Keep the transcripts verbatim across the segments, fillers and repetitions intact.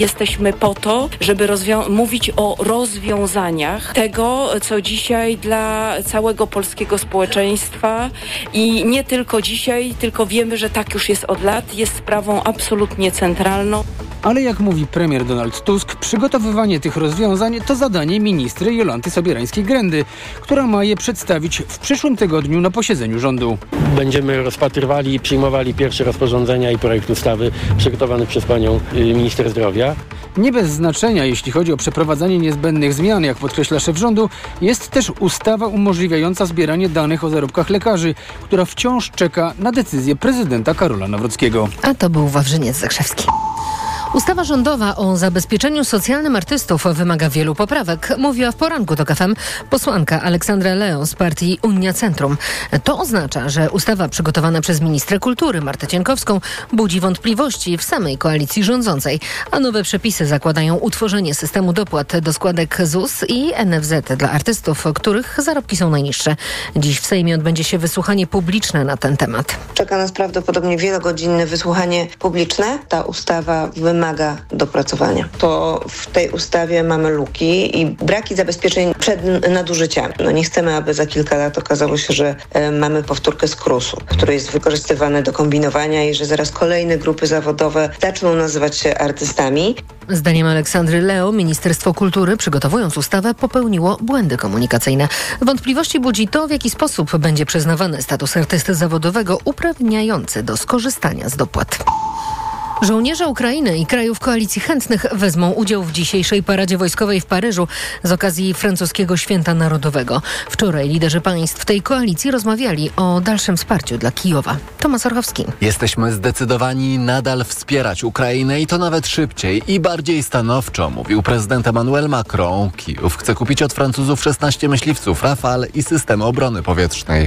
Jesteśmy po to, żeby rozwią- mówić o rozwiązaniach tego, co dzisiaj dla całego polskiego społeczeństwa i nie tylko dzisiaj, tylko wiemy, że tak już jest od lat, jest sprawą absolutnie centralną. Ale jak mówi premier Donald Tusk, przygotowywanie tych rozwiązań to zadanie ministry Jolanty Sobierańskiej-Grendy, która ma je przedstawić w przyszłym tygodniu na posiedzeniu rządu. Będziemy rozpatrywali i przyjmowali pierwsze rozporządzenia i projekt ustawy przygotowany przez panią minister zdrowia. Nie bez znaczenia, jeśli chodzi o przeprowadzanie niezbędnych zmian, jak podkreśla szef rządu, jest też ustawa umożliwiająca zbieranie danych o zarobkach lekarzy, która wciąż czeka na decyzję prezydenta Karola Nawrockiego. A to był Wawrzyniec Zakrzewski. Ustawa rządowa o zabezpieczeniu socjalnym artystów wymaga wielu poprawek, mówiła w poranku TOK F M posłanka Aleksandra Leo z partii Unia Centrum. To oznacza, że ustawa przygotowana przez ministrę kultury Martę Cienkowską budzi wątpliwości w samej koalicji rządzącej, a nowe przepisy zakładają utworzenie systemu dopłat do składek Z U S i N F Z dla artystów, których zarobki są najniższe. Dziś w Sejmie odbędzie się wysłuchanie publiczne na ten temat. Czeka nas prawdopodobnie wielogodzinne wysłuchanie publiczne. Ta ustawa wymaga wymaga dopracowania. To w tej ustawie mamy luki i braki zabezpieczeń przed nadużyciami. No nie chcemy, aby za kilka lat okazało się, że e, mamy powtórkę z krusu, który jest wykorzystywany do kombinowania i że zaraz kolejne grupy zawodowe zaczną nazywać się artystami. Zdaniem Aleksandry Leo Ministerstwo Kultury, przygotowując ustawę, popełniło błędy komunikacyjne. Wątpliwości budzi to, w jaki sposób będzie przyznawany status artysty zawodowego uprawniający do skorzystania z dopłat. Żołnierze Ukrainy i krajów koalicji chętnych wezmą udział w dzisiejszej paradzie wojskowej w Paryżu z okazji francuskiego Święta Narodowego. Wczoraj liderzy państw tej koalicji rozmawiali o dalszym wsparciu dla Kijowa. Tomasz Orchowski. Jesteśmy zdecydowani nadal wspierać Ukrainę i to nawet szybciej i bardziej stanowczo, mówił prezydent Emmanuel Macron. Kijów chce kupić od Francuzów szesnaście myśliwców Rafale i systemy obrony powietrznej.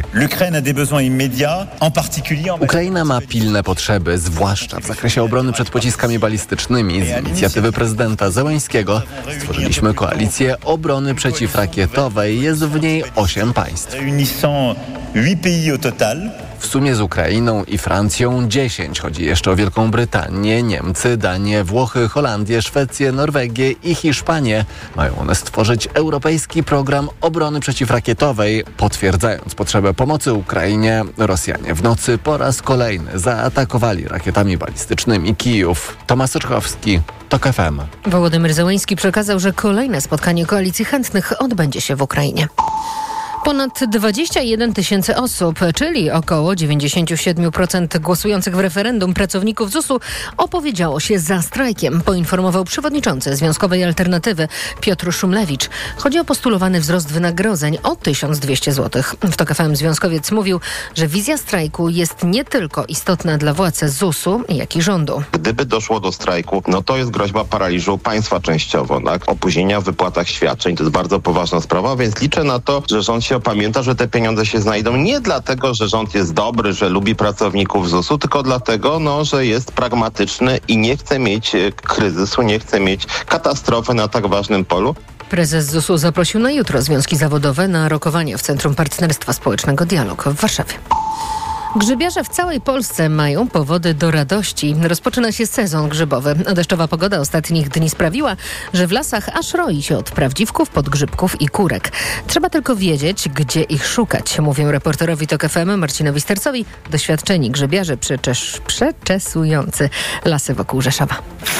Ukraina ma pilne potrzeby, zwłaszcza w zakresie obrony przed pociskami balistycznymi. Z inicjatywy prezydenta Zełeńskiego stworzyliśmy koalicję obrony przeciwrakietowej. Jest w niej osiem państw. W sumie z Ukrainą i Francją dziesięć. Chodzi jeszcze o Wielką Brytanię, Niemcy, Danię, Włochy, Holandię, Szwecję, Norwegię i Hiszpanię. Mają one stworzyć europejski program obrony przeciwrakietowej. Potwierdzając potrzebę pomocy Ukrainie, Rosjanie w nocy po raz kolejny zaatakowali rakietami balistycznymi Kijów. Tomasz Orchowski, TOK F M. Wołodymyr Zełeński przekazał, że kolejne spotkanie koalicji chętnych odbędzie się w Ukrainie. Ponad dwadzieścia jeden tysięcy osób, czyli około dziewięćdziesiąt siedem procent głosujących w referendum pracowników Z U S-u opowiedziało się za strajkiem, poinformował przewodniczący Związkowej Alternatywy Piotr Szumlewicz. Chodzi o postulowany wzrost wynagrodzeń o tysiąc dwieście złotych. W TOK F M związkowiec mówił, że wizja strajku jest nie tylko istotna dla władz Z U S-u, jak i rządu. Gdyby doszło do strajku, no to jest groźba paraliżu państwa częściowo, tak? Opóźnienia w wypłatach świadczeń, to jest bardzo poważna sprawa, więc liczę na to, że rząd się pamięta, że te pieniądze się znajdą nie dlatego, że rząd jest dobry, że lubi pracowników Z U S-u, tylko dlatego, no, że jest pragmatyczny i nie chce mieć kryzysu, nie chce mieć katastrofy na tak ważnym polu. Prezes Z U S-u zaprosił na jutro związki zawodowe na rokowanie w Centrum Partnerstwa Społecznego Dialog w Warszawie. Grzybiarze w całej Polsce mają powody do radości. Rozpoczyna się sezon grzybowy. Deszczowa pogoda ostatnich dni sprawiła, że w lasach aż roi się od prawdziwków, podgrzybków i kurek. Trzeba tylko wiedzieć, gdzie ich szukać, mówią reporterowi TOK F M Marcinowi Stercowi doświadczeni grzybiarze przeczesz, przeczesujący lasy wokół Rzeszowa.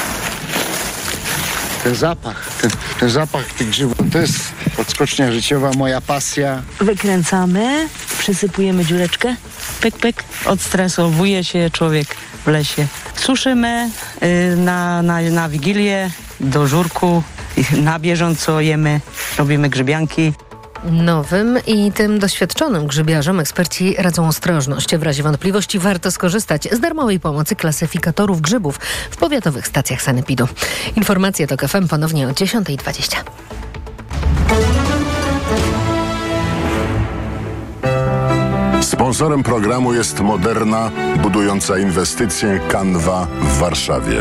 Ten zapach, ten, ten zapach tych grzybów, to jest odskocznia życiowa, moja pasja. Wykręcamy, przysypujemy dziureczkę, pyk, pyk, odstresowuje się człowiek w lesie. Suszymy yy, na, na, na Wigilię, do żurku, na bieżąco jemy, robimy grzybianki. Nowym i tym doświadczonym grzybiarzom eksperci radzą ostrożność. W razie wątpliwości warto skorzystać z darmowej pomocy klasyfikatorów grzybów w powiatowych stacjach sanepidu. Informacje TOK F M ponownie o dziesiąta dwadzieścia. Sponsorem programu jest Moderna, budująca inwestycje Canva w Warszawie.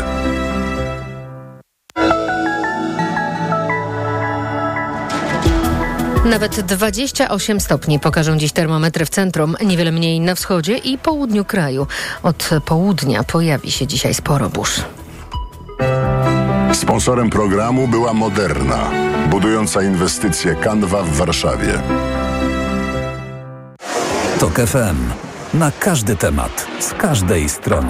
Nawet dwadzieścia osiem stopni pokażą dziś termometry w centrum, niewiele mniej na wschodzie i południu kraju. Od południa pojawi się dzisiaj sporo burz. Sponsorem programu była Moderna, budująca inwestycje Canva w Warszawie. Tok F M. Na każdy temat, z każdej strony.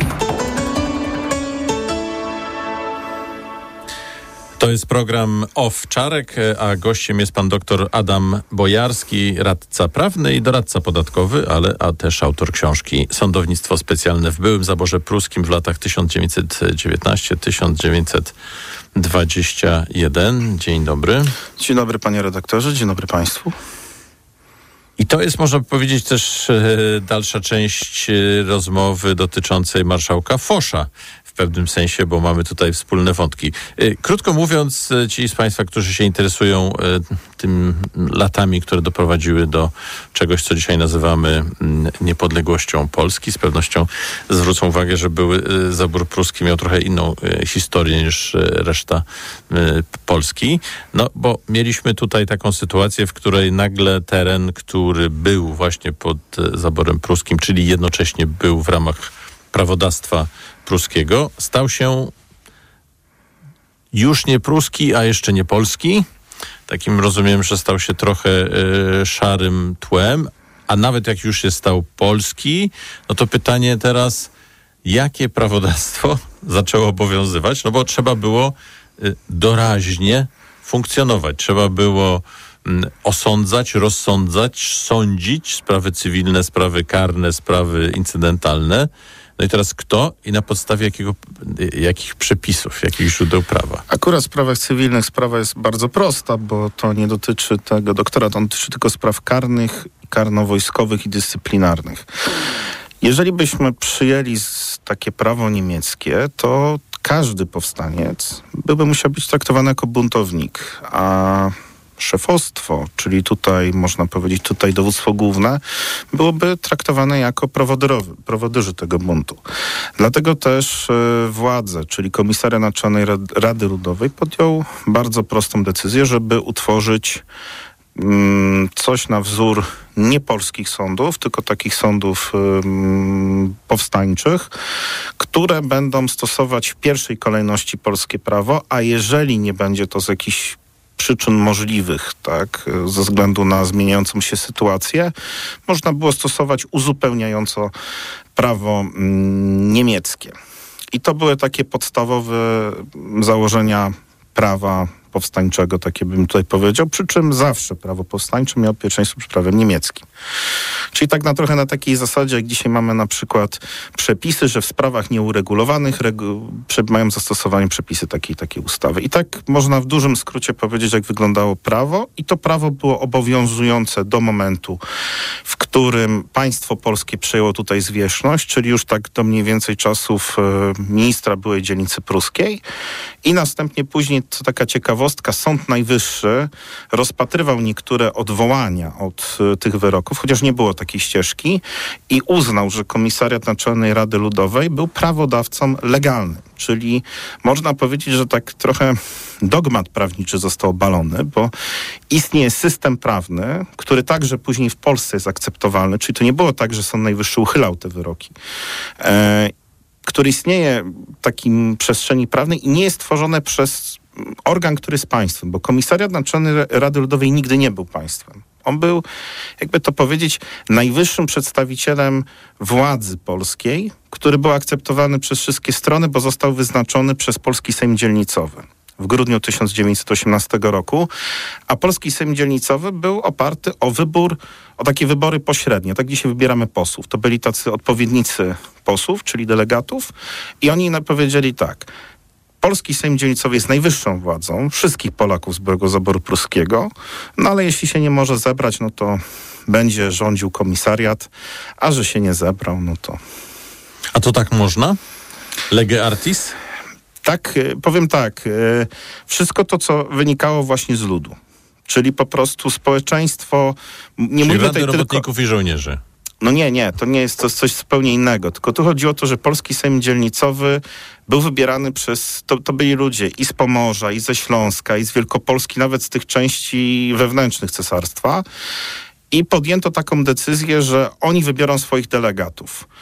To jest program Owczarek, a gościem jest pan dr Adam Bojarski, radca prawny i doradca podatkowy, ale a też autor książki Sądownictwo specjalne w byłym zaborze pruskim w latach tysiąc dziewięćset dziewiętnaście do tysiąc dziewięćset dwadzieścia jeden. Dzień dobry. Dzień dobry panie redaktorze, dzień dobry państwu. I to jest, można powiedzieć, też e, dalsza część e, rozmowy dotyczącej marszałka Fosza. W pewnym sensie, bo mamy tutaj wspólne wątki. E, krótko mówiąc, e, ci z państwa, którzy się interesują e, tym latami, które doprowadziły do czegoś, co dzisiaj nazywamy m, niepodległością Polski, z pewnością zwrócą uwagę, że były e, zabór pruski miał trochę inną e, historię niż e, reszta e, Polski. No, bo mieliśmy tutaj taką sytuację, w której nagle teren, który który był właśnie pod zaborem pruskim, czyli jednocześnie był w ramach prawodawstwa pruskiego, stał się już nie pruski, a jeszcze nie polski. Takim rozumiem, że stał się trochę y, szarym tłem, a nawet jak już się stał polski, no to pytanie teraz, jakie prawodawstwo zaczęło obowiązywać? No bo trzeba było y, doraźnie funkcjonować. Trzeba było osądzać, rozsądzać, sądzić sprawy cywilne, sprawy karne, sprawy incydentalne. No i teraz kto i na podstawie jakiego, jakich przepisów, jakich źródeł prawa? Akurat w sprawach cywilnych sprawa jest bardzo prosta, bo to nie dotyczy tego doktora, to dotyczy tylko spraw karnych, karno-wojskowych i dyscyplinarnych. Jeżeli byśmy przyjęli takie prawo niemieckie, to każdy powstaniec byłby musiał być traktowany jako buntownik, a szefostwo, czyli tutaj można powiedzieć tutaj dowództwo główne, byłoby traktowane jako prowodyrzy tego buntu. Dlatego też e, władze, czyli Komisariat Naczelnej Rady Ludowej podjął bardzo prostą decyzję, żeby utworzyć mm, coś na wzór nie polskich sądów, tylko takich sądów ym, powstańczych, które będą stosować w pierwszej kolejności polskie prawo, a jeżeli nie będzie to z jakichś przyczyn możliwych, tak, ze względu na zmieniającą się sytuację, można było stosować uzupełniająco prawo mm, niemieckie. I to były takie podstawowe założenia prawa powstańczego, takie bym tutaj powiedział, przy czym zawsze prawo powstańcze miało pierwszeństwo przed prawem niemieckim. Czyli tak na trochę na takiej zasadzie, jak dzisiaj mamy na przykład przepisy, że w sprawach nieuregulowanych regu- mają zastosowanie przepisy takiej takiej ustawy. I tak można w dużym skrócie powiedzieć, jak wyglądało prawo i to prawo było obowiązujące do momentu, w którym państwo polskie przejęło tutaj zwierzchność, czyli już tak do mniej więcej czasów e, ministra byłej dzielnicy pruskiej i następnie później, co taka ciekawostka, Sąd Najwyższy rozpatrywał niektóre odwołania od y, tych wyroków, chociaż nie było takiej ścieżki i uznał, że Komisariat Naczelnej Rady Ludowej był prawodawcą legalnym. Czyli można powiedzieć, że tak trochę dogmat prawniczy został obalony, bo istnieje system prawny, który także później w Polsce jest akceptowalny, czyli to nie było tak, że Sąd Najwyższy uchylał te wyroki. E, który istnieje w takim przestrzeni prawnej i nie jest tworzone przez organ, który jest państwem, bo Komisariat Naczelny Rady Ludowej nigdy nie był państwem. On był, jakby to powiedzieć, najwyższym przedstawicielem władzy polskiej, który był akceptowany przez wszystkie strony, bo został wyznaczony przez Polski Sejm Dzielnicowy w grudniu tysiąc dziewięćset osiemnastego roku, a Polski Sejm Dzielnicowy był oparty o wybór, o takie wybory pośrednie. Tak dzisiaj wybieramy posłów. To byli tacy odpowiednicy posłów, czyli delegatów i oni powiedzieli tak: Polski Sejm Dzielnicowy jest najwyższą władzą wszystkich Polaków z byłego zaboru pruskiego, no ale jeśli się nie może zebrać, no to będzie rządził komisariat, a że się nie zebrał, no to... A to tak można? Lege artis? Tak, powiem tak, wszystko to, co wynikało właśnie z ludu, czyli po prostu społeczeństwo... Nie Czyli mówię Rady tutaj Robotników tylko... i Żołnierzy. No nie, nie, to nie jest to coś zupełnie innego, tylko tu chodzi o to, że Polski Sejm Dzielnicowy był wybierany przez, to, to byli ludzie i z Pomorza, i ze Śląska, i z Wielkopolski, nawet z tych części wewnętrznych cesarstwa i podjęto taką decyzję, że oni wybiorą swoich delegatów.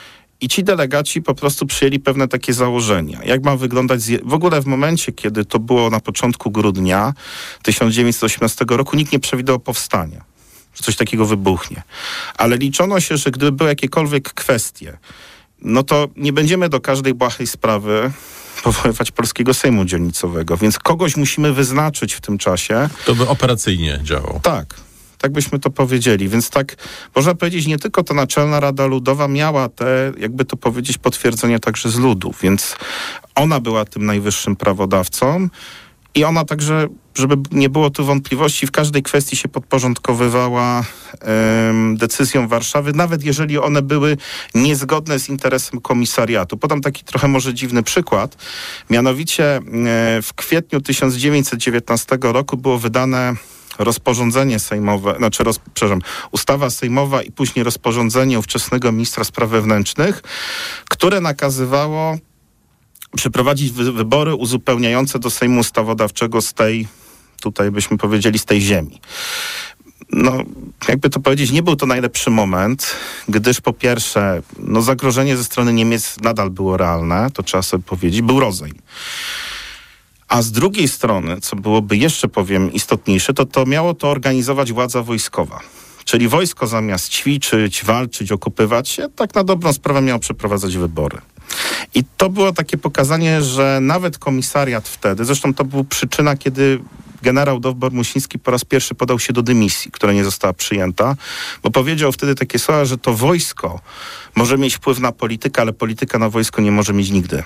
I ci delegaci po prostu przyjęli pewne takie założenia. Jak ma wyglądać... Zje- w ogóle w momencie, kiedy to było na początku grudnia tysiąc dziewięćset osiemnastego roku, nikt nie przewidywał powstania, że coś takiego wybuchnie. Ale liczono się, że gdyby były jakiekolwiek kwestie, no to nie będziemy do każdej błahej sprawy powoływać polskiego Sejmu Dzielnicowego, więc kogoś musimy wyznaczyć w tym czasie. To by operacyjnie działało. Tak. Tak byśmy to powiedzieli. Więc tak, można powiedzieć, nie tylko ta Naczelna Rada Ludowa miała te, jakby to powiedzieć, potwierdzenie także z ludu, więc ona była tym najwyższym prawodawcą i ona także, żeby nie było tu wątpliwości, w każdej kwestii się podporządkowywała um, decyzją Warszawy, nawet jeżeli one były niezgodne z interesem komisariatu. Podam taki trochę może dziwny przykład. Mianowicie e, w kwietniu tysiąc dziewięćset dziewiętnastego roku było wydane rozporządzenie sejmowe, znaczy, roz, przepraszam, ustawa sejmowa i później rozporządzenie ówczesnego ministra spraw wewnętrznych, które nakazywało przeprowadzić wy, wybory uzupełniające do Sejmu Ustawodawczego z tej, tutaj byśmy powiedzieli, z tej ziemi. No, jakby to powiedzieć, nie był to najlepszy moment, gdyż po pierwsze, no zagrożenie ze strony Niemiec nadal było realne, to trzeba sobie powiedzieć, był rozejm. A z drugiej strony, co byłoby jeszcze, powiem, istotniejsze, to to miało to organizować władza wojskowa. Czyli wojsko zamiast ćwiczyć, walczyć, okupywać się, tak na dobrą sprawę miało przeprowadzać wybory. I to było takie pokazanie, że nawet komisariat wtedy, zresztą to była przyczyna, kiedy generał Dowbor-Muśnicki po raz pierwszy podał się do dymisji, która nie została przyjęta, bo powiedział wtedy takie słowa, że to wojsko może mieć wpływ na politykę, ale polityka na wojsko nie może mieć nigdy.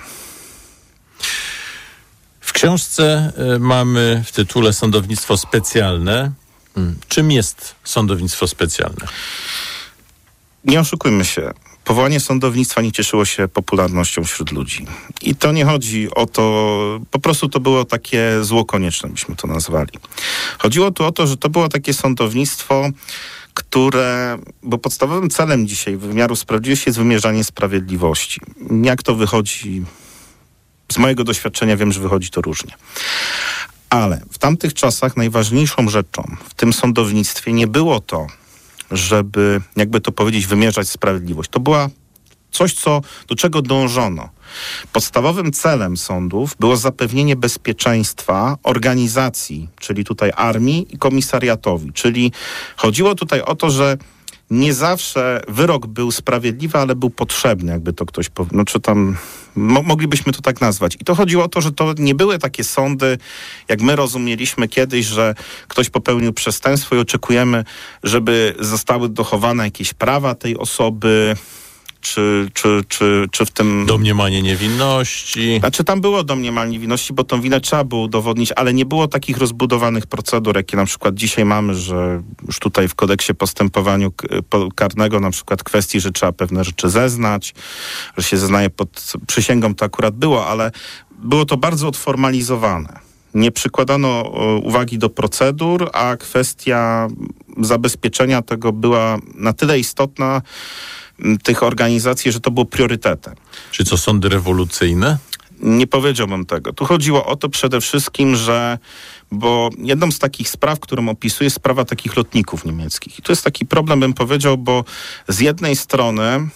W książce y, mamy w tytule Sądownictwo specjalne. Hmm. Czym jest sądownictwo specjalne? Nie oszukujmy się. Powołanie sądownictwa nie cieszyło się popularnością wśród ludzi. I to nie chodzi o to, po prostu to było takie zło konieczne, byśmy to nazwali. Chodziło tu o to, że to było takie sądownictwo, które, bo podstawowym celem dzisiaj wymiaru sprawiedliwości jest wymierzanie sprawiedliwości. Jak to wychodzi? Z mojego doświadczenia wiem, że wychodzi to różnie. Ale w tamtych czasach najważniejszą rzeczą w tym sądownictwie nie było to, żeby, jakby to powiedzieć, wymierzać sprawiedliwość. To była coś, co, do czego dążono. Podstawowym celem sądów było zapewnienie bezpieczeństwa organizacji, czyli tutaj armii i komisariatowi. Czyli chodziło tutaj o to, że nie zawsze wyrok był sprawiedliwy, ale był potrzebny, jakby to ktoś powiedział. No, czy tam mo- moglibyśmy to tak nazwać. I to chodziło o to, że to nie były takie sądy, jak my rozumieliśmy kiedyś, że ktoś popełnił przestępstwo i oczekujemy, żeby zostały dochowane jakieś prawa tej osoby, czy, czy, czy, czy w tym... Domniemanie niewinności. Znaczy tam było domniemanie niewinności, bo tą winę trzeba było udowodnić, ale nie było takich rozbudowanych procedur, jakie na przykład dzisiaj mamy, że już tutaj w kodeksie postępowaniu karnego na przykład kwestii, że trzeba pewne rzeczy zeznać, że się zeznaje pod przysięgą, to akurat było, ale było to bardzo odformalizowane. Nie przykładano uwagi do procedur, a kwestia zabezpieczenia tego była na tyle istotna, tych organizacji, że to było priorytetem. Czy to sądy rewolucyjne? Nie powiedziałbym tego. Tu chodziło o to przede wszystkim, że bo jedną z takich spraw, którą opisuję, jest sprawa takich lotników niemieckich. I to jest taki problem, bym powiedział, bo z jednej strony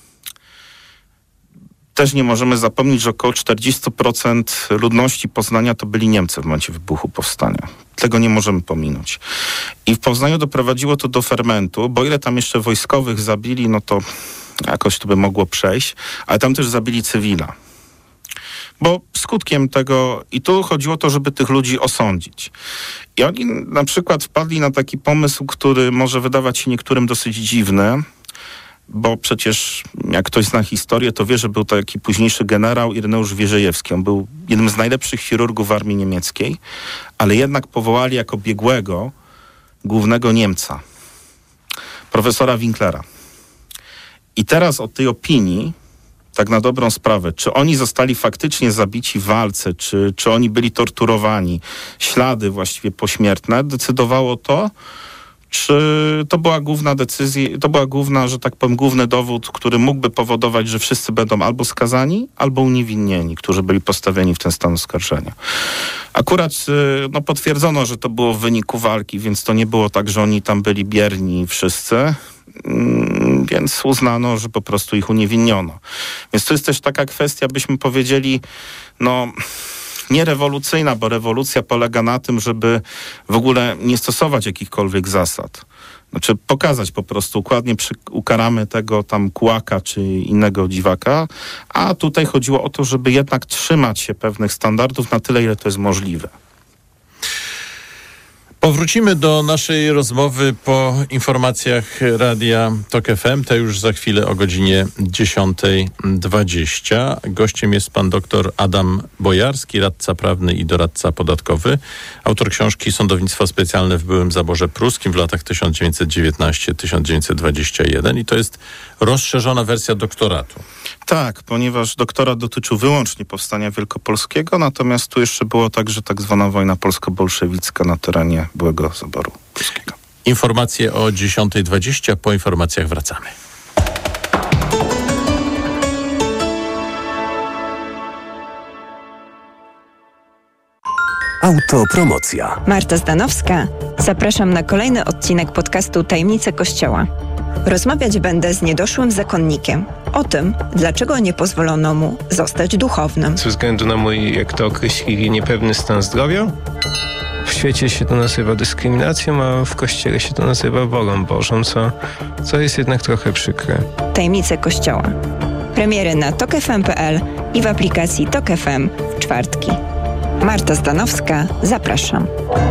też nie możemy zapomnieć, że około czterdzieści procent ludności Poznania to byli Niemcy w momencie wybuchu powstania. Tego nie możemy pominąć. I w Poznaniu doprowadziło to do fermentu, bo ile tam jeszcze wojskowych zabili, no to jakoś to by mogło przejść, ale tam też zabili cywila. Bo skutkiem tego, i tu chodziło o to, żeby tych ludzi osądzić. I oni na przykład wpadli na taki pomysł, który może wydawać się niektórym dosyć dziwny, bo przecież jak ktoś zna historię, to wie, że był taki późniejszy generał Ireneusz Wierzejewski. On był jednym z najlepszych chirurgów w armii niemieckiej, ale jednak powołali jako biegłego głównego Niemca, profesora Winklera. I teraz od tej opinii, tak na dobrą sprawę, czy oni zostali faktycznie zabici w walce, czy, czy oni byli torturowani, ślady właściwie pośmiertne, decydowało to, czy to była główna decyzja, to była główna, że tak powiem, główny dowód, który mógłby powodować, że wszyscy będą albo skazani, albo uniewinnieni, którzy byli postawieni w ten stan oskarżenia. Akurat no, potwierdzono, że to było w wyniku walki, więc to nie było tak, że oni tam byli bierni wszyscy. więc uznano, że po prostu ich uniewinniono. Więc to jest też taka kwestia, byśmy powiedzieli, no nie rewolucyjna, bo rewolucja polega na tym, żeby w ogóle nie stosować jakichkolwiek zasad. Znaczy pokazać po prostu, układnie przy, ukaramy tego tam kłaka czy innego dziwaka, a tutaj chodziło o to, żeby jednak trzymać się pewnych standardów na tyle, ile to jest możliwe. Powrócimy do naszej rozmowy po informacjach Radia Tok F M, te już za chwilę o godzinie dziesiąta dwadzieścia. Gościem jest pan doktor Adam Bojarski, radca prawny i doradca podatkowy, autor książki Sądownictwo specjalne w byłym zaborze pruskim w latach tysiąc dziewięćset dziewiętnasty do tysiąc dziewięćset dwudziestego pierwszego i to jest rozszerzona wersja doktoratu. Tak, ponieważ doktorat dotyczył wyłącznie powstania wielkopolskiego, natomiast tu jeszcze było także tak zwana wojna polsko-bolszewicka na terenie byłego zaboru pruskiego. Informacje o dziesiąta dwadzieścia, po informacjach wracamy. Autopromocja. Marta Zdanowska. Zapraszam na kolejny odcinek podcastu Tajemnice Kościoła. Rozmawiać będę z niedoszłym zakonnikiem o tym, dlaczego nie pozwolono mu zostać duchownym. Ze względu na mój, jak to określili, niepewny stan zdrowia. W świecie się to nazywa dyskryminacją, a w Kościele się to nazywa wolą Bożą, co, co jest jednak trochę przykre. Tajemnice Kościoła. Premiery na tok f m kropka p l i w aplikacji Tok F M w czwartki. Marta Zdanowska, zapraszam.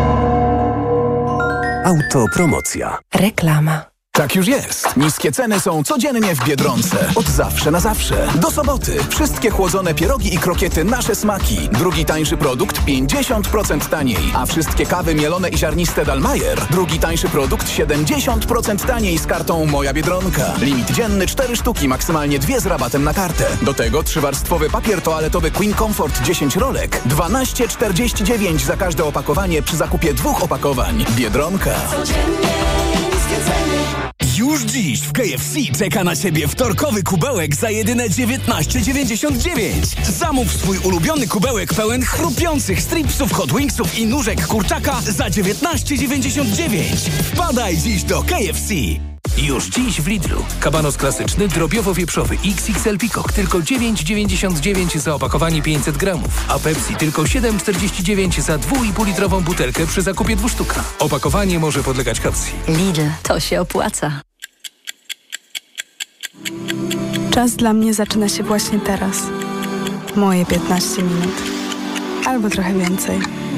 Autopromocja. Reklama. Tak już jest. Niskie ceny są codziennie w Biedronce. Od zawsze na zawsze. Do soboty. Wszystkie chłodzone pierogi i krokiety Nasze Smaki. Drugi tańszy produkt pięćdziesiąt procent taniej. A wszystkie kawy mielone i ziarniste Dalmajer. Drugi tańszy produkt siedemdziesiąt procent taniej z kartą Moja Biedronka. Limit dzienny cztery sztuki, maksymalnie dwie z rabatem na kartę. Do tego trzywarstwowy papier toaletowy Queen Comfort dziesięć rolek. dwanaście czterdzieści dziewięć za każde opakowanie przy zakupie dwóch opakowań. Biedronka. Już dziś w K F C czeka na Ciebie wtorkowy kubełek za jedyne dziewiętnaście dziewięćdziesiąt dziewięć. Zamów swój ulubiony kubełek pełen chrupiących stripsów, hot wingsów i nóżek kurczaka za dziewiętnaście dziewięćdziesiąt dziewięć. Wpadaj dziś do K F C. Już dziś w Lidlu. Kabanos klasyczny, drobiowo-wieprzowy X X L Peacock tylko dziewięć dziewięćdziesiąt dziewięć za opakowanie pięćset gramów, a Pepsi tylko siedem czterdzieści dziewięć za dwa i pół litrową butelkę przy zakupie dwóch sztuka. Opakowanie może podlegać kaucji. Lidl, to się opłaca. Czas dla mnie zaczyna się właśnie teraz. Moje piętnaście minut. Albo trochę więcej.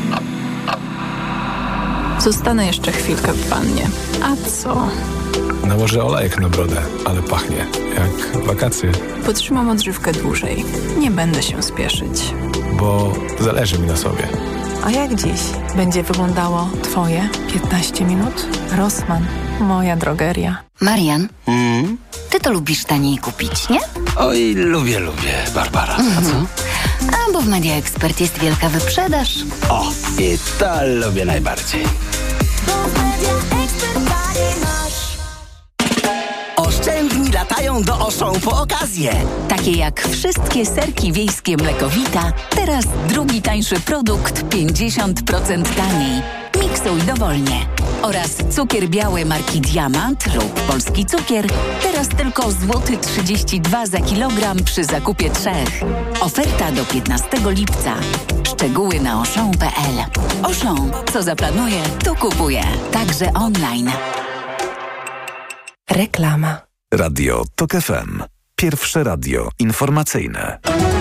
Zostanę jeszcze chwilkę w wannie. A co? Nałożę olejek na brodę, ale pachnie jak wakacje. Potrzymam odżywkę dłużej. Nie będę się spieszyć. Bo zależy mi na sobie. A jak dziś będzie wyglądało Twoje piętnaście minut? Rossmann, moja drogeria. Marian, mm? Ty to lubisz taniej kupić, nie? Oj, lubię, lubię, Barbara. Mm-hmm. A co? A, bo w Media Expert jest wielka wyprzedaż. O, i to lubię najbardziej. Oszczędni latają do Auchan po okazję. Takie jak wszystkie serki wiejskie Mlekowita, teraz drugi tańszy produkt pięćdziesiąt procent taniej. Miksuj dowolnie. Oraz cukier biały marki Diamant lub Polski Cukier, teraz tylko złoty trzydzieści dwa za kilogram przy zakupie trzech. Oferta do piętnastego lipca. Szczegóły na auchan kropka p l. Auchan, co zaplanuje, to kupuje. Także online. Reklama. Radio Tok F M. Pierwsze radio informacyjne.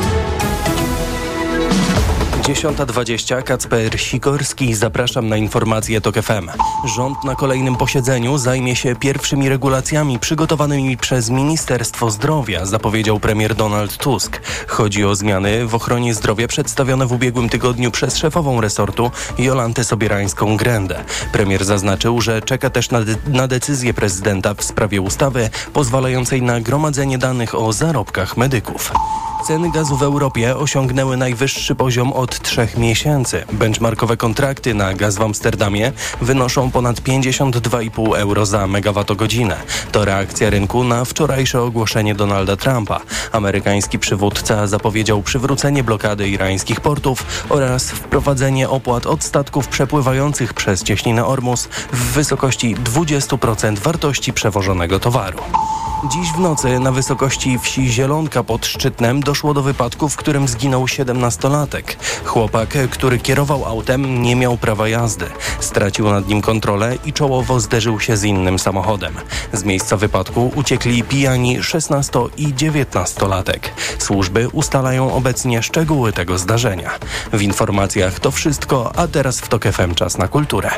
dziesiąta dwadzieścia, Kacper Sikorski, zapraszam na informacje Tok F M. Rząd na kolejnym posiedzeniu zajmie się pierwszymi regulacjami przygotowanymi przez Ministerstwo Zdrowia, zapowiedział premier Donald Tusk. Chodzi o zmiany w ochronie zdrowia przedstawione w ubiegłym tygodniu przez szefową resortu Jolantę Sobierańską-Grendę. Premier zaznaczył, że czeka też na, de- na decyzję prezydenta w sprawie ustawy pozwalającej na gromadzenie danych o zarobkach medyków. Ceny gazu w Europie osiągnęły najwyższy poziom od od trzech miesięcy. Benchmarkowe kontrakty na gaz w Amsterdamie wynoszą ponad pięćdziesiąt dwa i pół euro za megawattogodzinę. To reakcja rynku na wczorajsze ogłoszenie Donalda Trumpa. Amerykański przywódca zapowiedział przywrócenie blokady irańskich portów oraz wprowadzenie opłat od statków przepływających przez cieśninę Ormus w wysokości dwadzieścia procent wartości przewożonego towaru. Dziś w nocy na wysokości wsi Zielonka pod Szczytnem doszło do wypadku, w którym zginął siedemnastolatek. Chłopak, który kierował autem, nie miał prawa jazdy. Stracił nad nim kontrolę i czołowo zderzył się z innym samochodem. Z miejsca wypadku uciekli pijani szesnasto- i dziewiętnastolatek. Służby ustalają obecnie szczegóły tego zdarzenia. W informacjach to wszystko, a teraz w TOK F M czas na kulturę.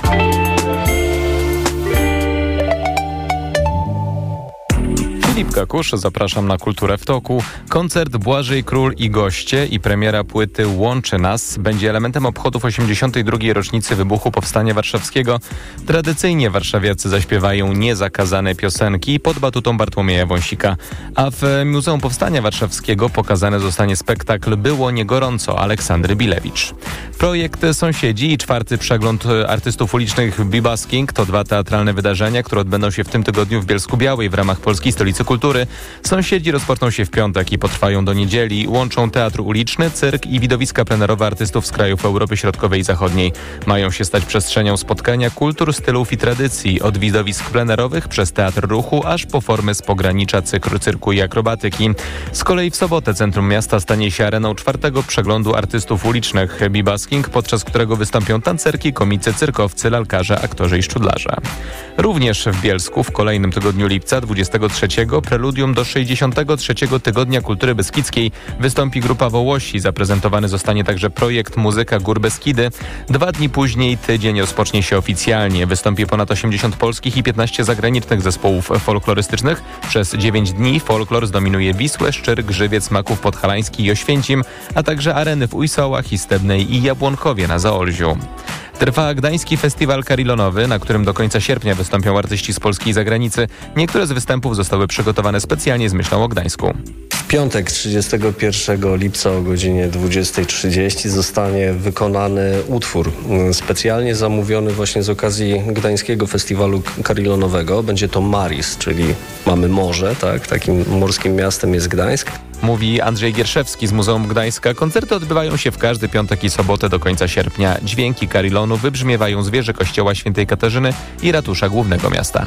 Filip Kakusz, zapraszam na Kulturę w toku. Koncert Błażej Król i goście i premiera płyty Łączy Nas będzie elementem obchodów osiemdziesiątej drugiej rocznicy wybuchu Powstania Warszawskiego. Tradycyjnie warszawiacy zaśpiewają niezakazane piosenki pod batutą Bartłomieja Wąsika. A w Muzeum Powstania Warszawskiego pokazany zostanie spektakl Było nie gorąco Aleksandry Bilewicz. Projekt Sąsiedzi i czwarty przegląd artystów ulicznych Bibasking to dwa teatralne wydarzenia, które odbędą się w tym tygodniu w Bielsku-Białej w ramach Polskiej Stolicy Kultury. Sąsiedzi rozpoczną się w piątek i potrwają do niedzieli. Łączą teatr uliczny, cyrk i widowiska plenerowe artystów z krajów Europy Środkowej i Zachodniej. Mają się stać przestrzenią spotkania kultur, stylów i tradycji. Od widowisk plenerowych przez teatr ruchu, aż po formy z pogranicza cyklu, cyrku i akrobatyki. Z kolei w sobotę centrum miasta stanie się areną czwartego przeglądu artystów ulicznych Bibasking, podczas którego wystąpią tancerki, komicy, cyrkowcy, lalkarze, aktorzy i szczudlarze. Również w Bielsku w kolejnym tygodniu lipca, dwudziestego trzeciego, preludium do sześćdziesiątego trzeciego Tygodnia Kultury Beskidzkiej wystąpi grupa Wołosi. Zaprezentowany zostanie także projekt Muzyka Gór Beskidy. Dwa dni później tydzień rozpocznie się oficjalnie. Wystąpi ponad osiemdziesiąt polskich i piętnaście zagranicznych zespołów folklorystycznych. Przez dziewięć dni folklor zdominuje Wisłę, Szczyrk, Grzywiec, Maków Podhalański i Oświęcim, a także areny w Ujsołach, Istebnej i Jabłonkowie na Zaolziu. Trwa Gdański Festiwal Karilonowy, na którym do końca sierpnia wystąpią artyści z Polski i zagranicy. Niektóre z występów zostały przygotowane specjalnie z myślą o Gdańsku. W piątek trzydziestego pierwszego lipca o godzinie dwudziestej trzydzieści zostanie wykonany utwór specjalnie zamówiony właśnie z okazji Gdańskiego Festiwalu Karilonowego. Będzie to Maris, czyli mamy morze, tak? Takim morskim miastem jest Gdańsk. Mówi Andrzej Gierszewski z Muzeum Gdańska. Koncerty odbywają się w każdy piątek i sobotę do końca sierpnia. Dźwięki Karilonu wybrzmiewają z wieży kościoła Świętej Katarzyny i ratusza głównego miasta.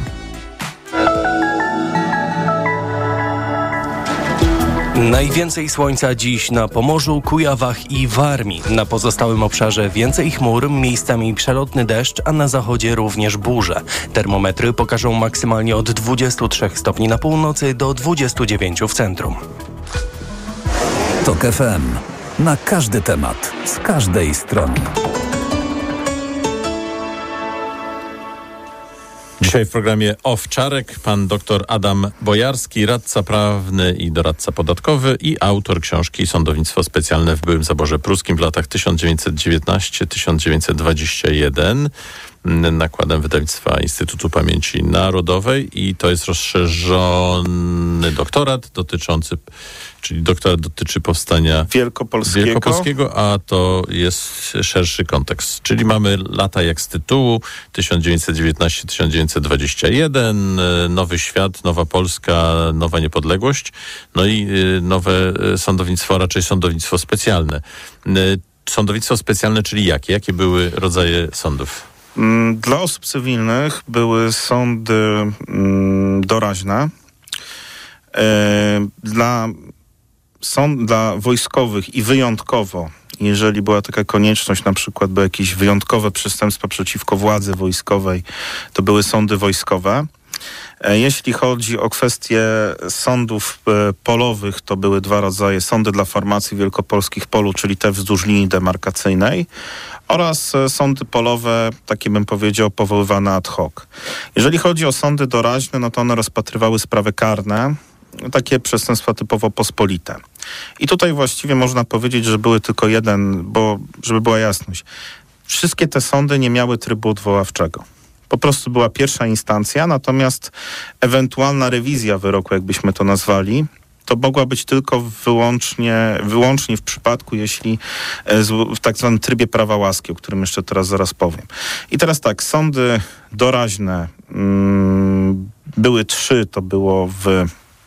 Najwięcej słońca dziś na Pomorzu, Kujawach i Warmii. Na pozostałym obszarze więcej chmur, miejscami przelotny deszcz, a na zachodzie również burze. Termometry pokażą maksymalnie od dwudziestu trzech stopni na północy do dwudziestu dziewięciu w centrum. TOK F M. Na każdy temat, z każdej strony. Dzisiaj w programie Owczarek pan dr Adam Bojarski, radca prawny i doradca podatkowy i autor książki Sądownictwo specjalne w byłym zaborze pruskim w latach tysiąc dziewięćset dziewiętnasty do tysiąc dziewięćset dwudziestego pierwszego. Nakładem wydawnictwa Instytutu Pamięci Narodowej i to jest rozszerzony doktorat dotyczący, czyli doktorat dotyczy powstania Wielkopolskiego. Wielkopolskiego, a to jest szerszy kontekst. Czyli mamy lata jak z tytułu tysiąc dziewięćset dziewiętnasty do tysiąc dziewięćset dwudziestego pierwszego, Nowy Świat, Nowa Polska, Nowa Niepodległość, no i nowe sądownictwo, a raczej sądownictwo specjalne. Sądownictwo specjalne, czyli jakie? Jakie były rodzaje sądów? Dla osób cywilnych były sądy doraźne. Dla, sąd, dla wojskowych i wyjątkowo, jeżeli była taka konieczność, na przykład by jakieś wyjątkowe przestępstwa przeciwko władzy wojskowej, to były sądy wojskowe. Jeśli chodzi o kwestie sądów polowych, to były dwa rodzaje. Sądy dla formacji wielkopolskich polu, czyli te wzdłuż linii demarkacyjnej, oraz sądy polowe, takie bym powiedział, powoływane ad hoc. Jeżeli chodzi o sądy doraźne, no to one rozpatrywały sprawy karne, takie przestępstwa typowo pospolite. I tutaj właściwie można powiedzieć, że były tylko jeden, bo żeby była jasność, wszystkie te sądy nie miały trybu odwoławczego. Po prostu była pierwsza instancja, natomiast ewentualna rewizja wyroku, jakbyśmy to nazwali, to mogła być tylko wyłącznie, wyłącznie w przypadku, jeśli w tak zwanym trybie prawa łaski, o którym jeszcze teraz zaraz powiem. I teraz tak, sądy doraźne mm, były trzy, to było w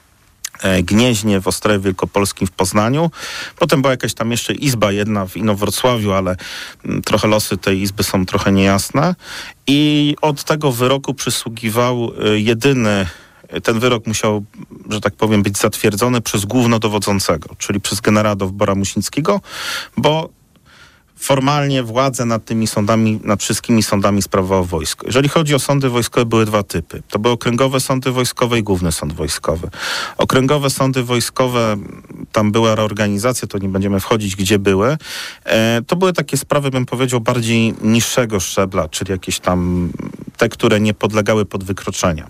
Gnieźnie, w Ostrowie Wielkopolskim, w Poznaniu. Potem była jakaś tam jeszcze izba jedna w Inowrocławiu, ale trochę losy tej izby są trochę niejasne. I od tego wyroku przysługiwał jedyny, ten wyrok musiał, że tak powiem, być zatwierdzony przez głównodowodzącego, czyli przez generała Dowbora Muśnickiego, bo formalnie władzę nad tymi sądami, nad wszystkimi sądami sprawowało wojsko. Jeżeli chodzi o sądy wojskowe, były dwa typy. To były okręgowe sądy wojskowe i główny sąd wojskowy. Okręgowe sądy wojskowe, tam była reorganizacja, to nie będziemy wchodzić, gdzie były. E, to były takie sprawy, bym powiedział, bardziej niższego szczebla, czyli jakieś tam te, które nie podlegały pod wykroczenia.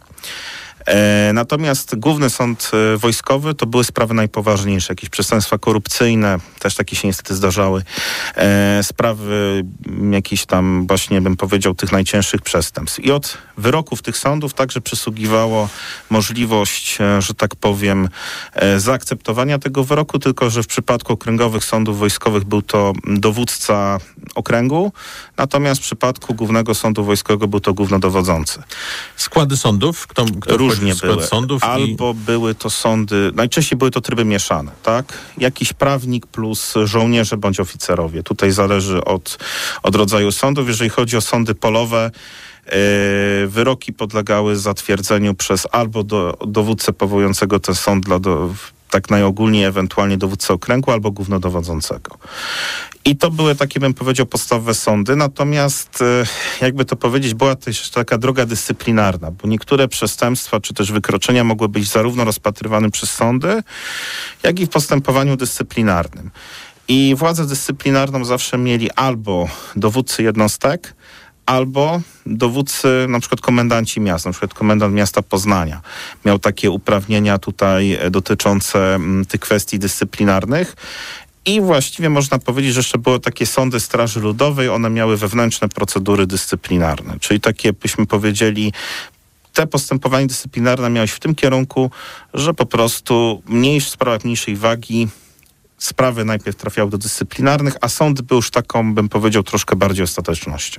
E, natomiast Główny Sąd e, Wojskowy to były sprawy najpoważniejsze, jakieś przestępstwa korupcyjne, też takie się niestety zdarzały, e, sprawy jakieś tam właśnie, bym powiedział, tych najcięższych przestępstw. I od wyroków tych sądów także przysługiwało możliwość, e, że tak powiem, e, zaakceptowania tego wyroku, tylko że w przypadku okręgowych sądów wojskowych był to dowódca okręgu, natomiast w przypadku Głównego Sądu Wojskowego był to głównodowodzący. Składy sądów? Kto, kto Różnie były. Sądów Albo i... były to sądy, najczęściej były to tryby mieszane, tak? Jakiś prawnik plus żołnierze bądź oficerowie. Tutaj zależy od, od rodzaju sądów. Jeżeli chodzi o sądy polowe, yy, wyroki podlegały zatwierdzeniu przez albo do, dowódcę powołującego ten sąd dla do, tak najogólniej, ewentualnie dowódcę okręgu albo głównodowodzącego. I to były takie, bym powiedział, podstawowe sądy, natomiast jakby to powiedzieć, była też taka droga dyscyplinarna, bo niektóre przestępstwa czy też wykroczenia mogły być zarówno rozpatrywane przez sądy, jak i w postępowaniu dyscyplinarnym. I władzę dyscyplinarną zawsze mieli albo dowódcy jednostek, albo dowódcy, na przykład komendanci miast, na przykład komendant miasta Poznania miał takie uprawnienia tutaj dotyczące tych kwestii dyscyplinarnych. I właściwie można powiedzieć, że jeszcze były takie sądy Straży Ludowej, one miały wewnętrzne procedury dyscyplinarne, czyli takie, byśmy powiedzieli, te postępowanie dyscyplinarne miało się w tym kierunku, że po prostu mniejsz, w sprawach mniejszej wagi sprawy najpierw trafiały do dyscyplinarnych, a sądy były już taką, bym powiedział, troszkę bardziej ostatecznością.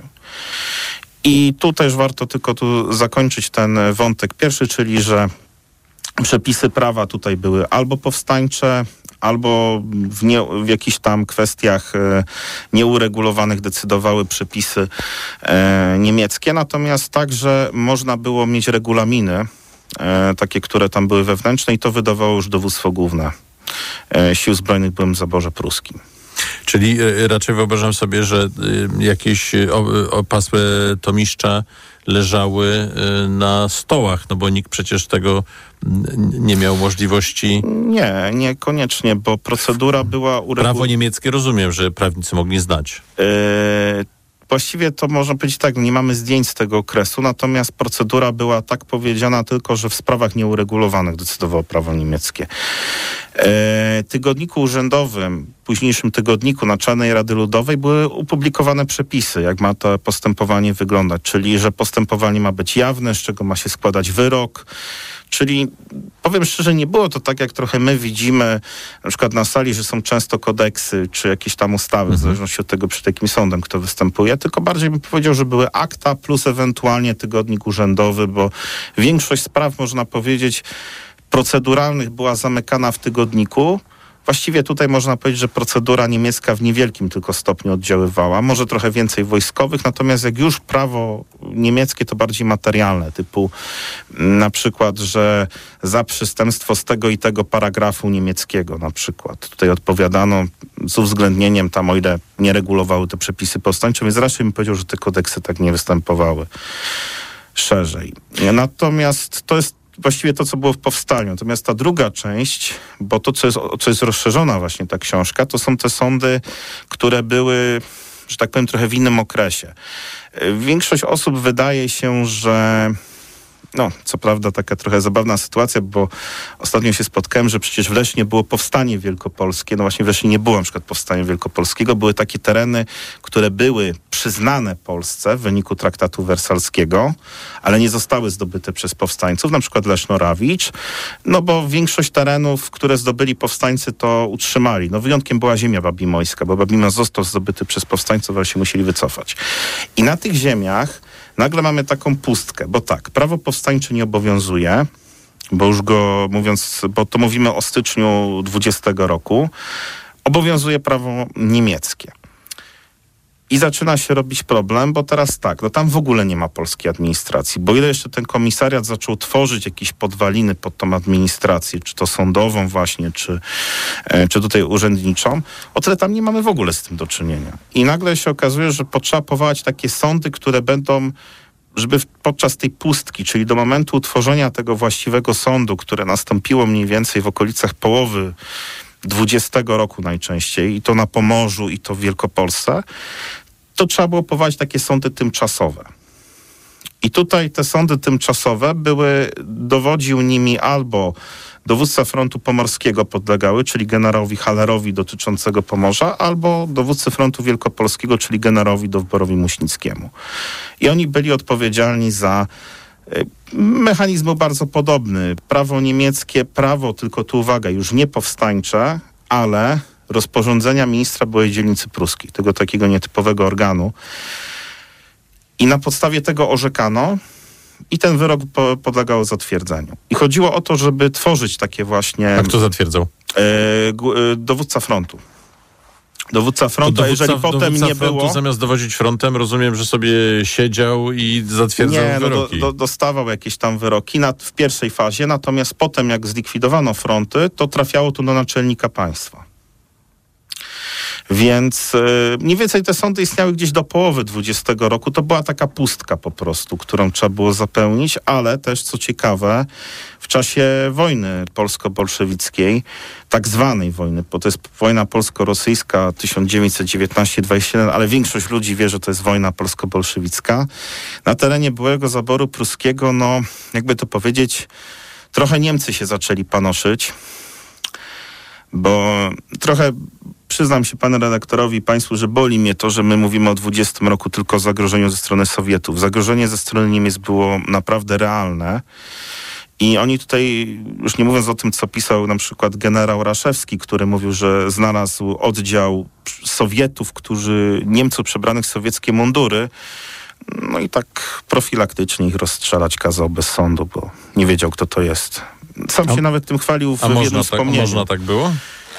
I tu też warto tylko tu zakończyć ten wątek pierwszy, czyli że przepisy prawa tutaj były albo powstańcze, albo w, nie, w jakichś tam kwestiach e, nieuregulowanych decydowały przepisy e, niemieckie. Natomiast także można było mieć regulaminy, e, takie, które tam były wewnętrzne i to wydawało już dowództwo główne e, Sił Zbrojnych w byłym zaborze pruskim. Czyli e, raczej wyobrażam sobie, że e, jakieś opasłe tomiszcza leżały e, na stołach, no bo nikt przecież tego nie miał możliwości... Nie, niekoniecznie, bo procedura była uregulowana. Prawo niemieckie rozumiem, że prawnicy mogli znać. Yy, właściwie to można powiedzieć tak, nie mamy zdjęć z tego okresu, natomiast procedura była tak powiedziana tylko, że w sprawach nieuregulowanych decydowało prawo niemieckie. Yy, tygodniku urzędowym, późniejszym tygodniku Naczelnej Rady Ludowej były opublikowane przepisy, jak ma to postępowanie wyglądać, czyli że postępowanie ma być jawne, z czego ma się składać wyrok. Czyli powiem szczerze, nie było to tak, jak trochę my widzimy na przykład na sali, że są często kodeksy czy jakieś tam ustawy, mhm. w zależności od tego, przed jakim sądem kto występuje, tylko bardziej bym powiedział, że były akta plus ewentualnie tygodnik urzędowy, bo większość spraw, można powiedzieć, proceduralnych była zamykana w tygodniku. Właściwie tutaj można powiedzieć, że procedura niemiecka w niewielkim tylko stopniu oddziaływała. Może trochę więcej wojskowych, natomiast jak już prawo niemieckie to bardziej materialne, typu na przykład, że za przestępstwo z tego i tego paragrafu niemieckiego na przykład. Tutaj odpowiadano z uwzględnieniem tam, o ile nie regulowały te przepisy powstańcze, więc raczej bym powiedział, że te kodeksy tak nie występowały szerzej. Natomiast to jest właściwie to, co było w powstaniu. Natomiast ta druga część, bo to, co jest, co jest rozszerzona właśnie ta książka, to są te sądy, które były, że tak powiem, trochę w innym okresie. Większość osób wydaje się, że no, co prawda taka trochę zabawna sytuacja, bo ostatnio się spotkałem, że przecież w Lesznie było powstanie wielkopolskie. No właśnie w Lesznie nie było na przykład powstania wielkopolskiego. Były takie tereny, które były przy przyznane Polsce w wyniku traktatu wersalskiego, ale nie zostały zdobyte przez powstańców, na przykład Leszno-Rawicz, no bo większość terenów, które zdobyli powstańcy, to utrzymali. No wyjątkiem była ziemia babimojska, bo Babima został zdobyty przez powstańców, ale się musieli wycofać. I na tych ziemiach nagle mamy taką pustkę, bo tak, prawo powstańcze nie obowiązuje, bo już go mówiąc, bo to mówimy o styczniu dwudziestego roku, obowiązuje prawo niemieckie. I zaczyna się robić problem, bo teraz tak, no tam w ogóle nie ma polskiej administracji, bo ile jeszcze ten komisariat zaczął tworzyć jakieś podwaliny pod tą administrację, czy to sądową właśnie, czy, czy tutaj urzędniczą, o tyle tam nie mamy w ogóle z tym do czynienia. I nagle się okazuje, że potrzeba powołać takie sądy, które będą, żeby podczas tej pustki, czyli do momentu utworzenia tego właściwego sądu, które nastąpiło mniej więcej w okolicach połowy dwudziestego roku najczęściej, i to na Pomorzu, i to w Wielkopolsce, to trzeba było powołać takie sądy tymczasowe. I tutaj te sądy tymczasowe były, dowodził nimi albo dowódca frontu pomorskiego podlegały, czyli generałowi Hallerowi dotyczącego Pomorza, albo dowódcy frontu wielkopolskiego, czyli generałowi Dowborowi Muśnickiemu. I oni byli odpowiedzialni za mechanizm był bardzo podobny. Prawo niemieckie, prawo, tylko tu uwaga, już nie powstańcze, ale rozporządzenia ministra byłej dzielnicy pruskiej, tego takiego nietypowego organu. I na podstawie tego orzekano i ten wyrok po, podlegał zatwierdzeniu. I chodziło o to, żeby tworzyć takie właśnie... A kto zatwierdzał? E, g, dowódca frontu. Dowódca frontu, a jeżeli potem nie frontu, było... Zamiast dowodzić frontem, rozumiem, że sobie siedział i zatwierdzał nie, wyroki. Nie, no do, do, dostawał jakieś tam wyroki na, w pierwszej fazie, natomiast potem jak zlikwidowano fronty, to trafiało to do naczelnika państwa. Więc yy, mniej więcej te sądy istniały gdzieś do połowy dwudziestego roku. To była taka pustka po prostu, którą trzeba było zapełnić, ale też, co ciekawe, w czasie wojny polsko-bolszewickiej, tak zwanej wojny, bo to jest wojna polsko-rosyjska tysiąc dziewięćset dziewiętnaście dwadzieścia jeden, ale większość ludzi wie, że to jest wojna polsko-bolszewicka. Na terenie byłego zaboru pruskiego, no jakby to powiedzieć, trochę Niemcy się zaczęli panoszyć, bo trochę... Przyznam się panu redaktorowi i państwu, że boli mnie to, że my mówimy o dwudziestym roku tylko o zagrożeniu ze strony Sowietów. Zagrożenie ze strony Niemiec było naprawdę realne i oni tutaj, już nie mówiąc o tym, co pisał na przykład generał Raszewski, który mówił, że znalazł oddział Sowietów, którzy, Niemców przebranych w sowieckie mundury, no i tak profilaktycznie ich rozstrzelać kazał bez sądu, bo nie wiedział, kto to jest. Sam a, się nawet tym chwalił w a jednym można wspomnieniu. Tak, można tak było?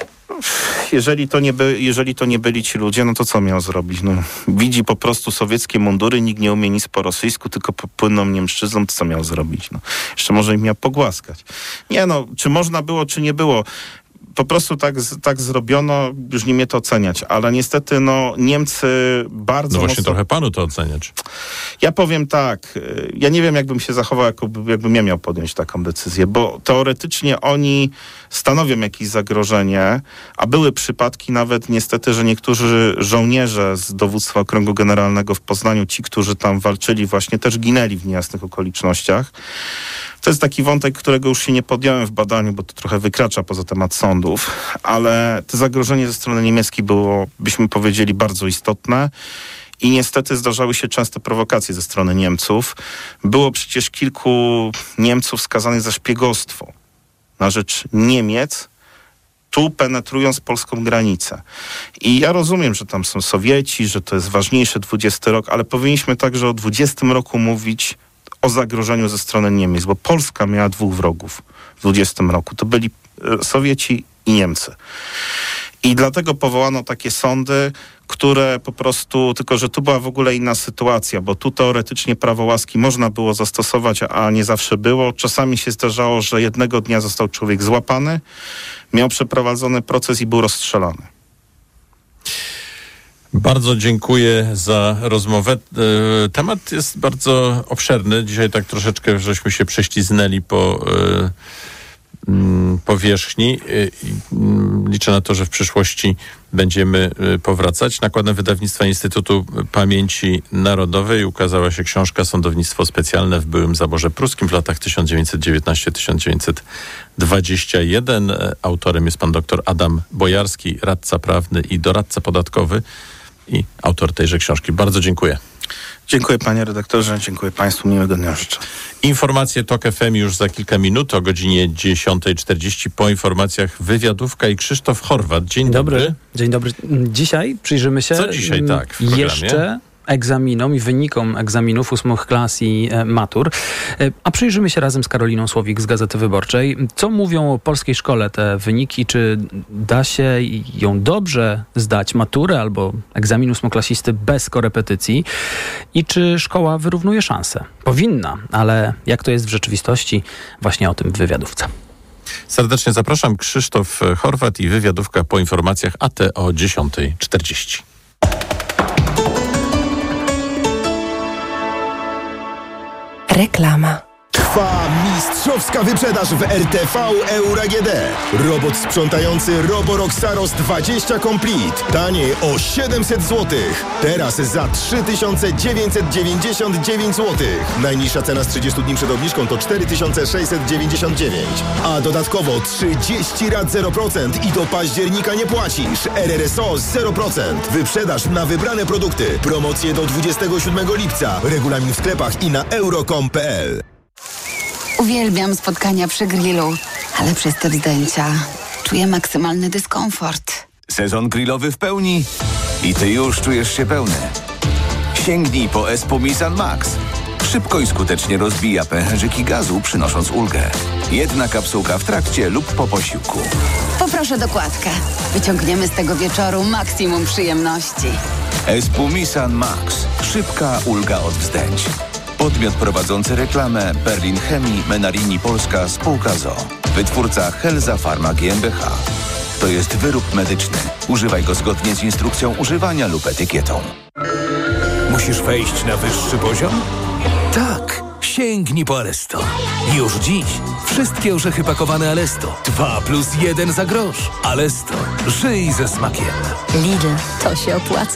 Jeżeli to, nie by, jeżeli to nie byli ci ludzie, no to co miał zrobić? No, widzi po prostu sowieckie mundury, nikt nie umie nic po rosyjsku, tylko płynną niemszczyzną, to co miał zrobić? No, jeszcze może im miał pogłaskać. Nie no, czy można było, czy nie było? Po prostu tak, tak zrobiono, już nie mnie to oceniać, ale niestety no Niemcy bardzo No właśnie mocno... trochę panu to oceniać. Ja powiem tak, ja nie wiem jakbym się zachował, jakbym, jakbym ja miał podjąć taką decyzję, bo teoretycznie oni stanowią jakieś zagrożenie, a były przypadki nawet niestety, że niektórzy żołnierze z dowództwa Okręgu Generalnego w Poznaniu, ci, którzy tam walczyli właśnie, też ginęli w niejasnych okolicznościach. To jest taki wątek, którego już się nie podjąłem w badaniu, bo to trochę wykracza poza temat sądów, ale to zagrożenie ze strony niemieckiej było, byśmy powiedzieli, bardzo istotne i niestety zdarzały się częste prowokacje ze strony Niemców. Było przecież kilku Niemców skazanych za szpiegostwo na rzecz Niemiec, tu penetrując polską granicę. I ja rozumiem, że tam są Sowieci, że to jest ważniejszy dwudziesty rok, ale powinniśmy także o dwudziestym roku mówić o zagrożeniu ze strony Niemiec, bo Polska miała dwóch wrogów w dwudziestym roku. To byli Sowieci i Niemcy. I dlatego powołano takie sądy, które po prostu, tylko że tu była w ogóle inna sytuacja, bo tu teoretycznie prawo łaski można było zastosować, a nie zawsze było. Czasami się zdarzało, że jednego dnia został człowiek złapany, miał przeprowadzony proces i był rozstrzelany. Bardzo dziękuję za rozmowę. Temat jest bardzo obszerny. Dzisiaj tak troszeczkę żeśmy się prześliznęli po powierzchni. Liczę na to, że w przyszłości będziemy powracać. Nakładem wydawnictwa Instytutu Pamięci Narodowej ukazała się książka Sądownictwo specjalne w byłym zaborze pruskim w latach tysiąc dziewięćset dziewiętnasty do tysiąc dziewięćset dwudziesty pierwszy. Autorem jest pan doktor Adam Bojarski, radca prawny i doradca podatkowy. i autor tejże książki. Bardzo dziękuję. Dziękuję panie redaktorze, dziękuję państwu, miłego dnia życzę. Informacje Tok F M już za kilka minut o godzinie dziesiąta czterdzieści. Po informacjach wywiadówka i Krzysztof Horwat. Dzień dobry. dobry. Dzień dobry. Dzisiaj przyjrzymy się Co dzisiaj tak w programie? jeszcze egzaminom i wynikom egzaminów ósmych klas i e, matur. E, a przyjrzymy się razem z Karoliną Słowik z Gazety Wyborczej. Co mówią o polskiej szkole te wyniki? Czy da się ją dobrze zdać, maturę albo egzamin ósmoklasisty bez korepetycji? I czy szkoła wyrównuje szanse? Powinna, ale jak to jest w rzeczywistości? Właśnie o tym w wywiadówce. Serdecznie zapraszam. Krzysztof Horwat i wywiadówka po informacjach A T o dziesiąta czterdzieści. Reklama. Trwa mistrzowska wyprzedaż w R T V Euro A G D. Robot sprzątający Roborock Saros dwadzieścia Complete. Taniej o siedemset złotych. Teraz za trzy tysiące dziewięćset dziewięćdziesiąt dziewięć złotych. Najniższa cena z trzydziestu dni przed obniżką to cztery tysiące sześćset dziewięćdziesiąt dziewięć. A dodatkowo trzydzieści rat zero procent i do października nie płacisz. R R S O zero procent. Wyprzedaż na wybrane produkty. Promocje do dwudziestego siódmego lipca. Regulamin w sklepach i na euro kropka com kropka p l. Uwielbiam spotkania przy grillu, ale przez te wzdęcia czuję maksymalny dyskomfort. Sezon grillowy w pełni i ty już czujesz się pełny. Sięgnij po Espumisan Max. Szybko i skutecznie rozbija pęcherzyki gazu, przynosząc ulgę. Jedna kapsułka w trakcie lub po posiłku. Poproszę dokładkę. Wyciągniemy z tego wieczoru maksimum przyjemności. Espumisan Max. Szybka ulga od wzdęć. Podmiot prowadzący reklamę Berlin Chemii Menarini Polska Spółka z o o. Wytwórca Helza Pharma G m b h. To jest wyrób medyczny. Używaj go zgodnie z instrukcją używania lub etykietą. Musisz wejść na wyższy poziom? Tak. Sięgnij po Alesto. Już dziś wszystkie orzechy pakowane Alesto. dwa plus jeden za grosz. Alesto. Żyj ze smakiem. Lidl, to się opłaca.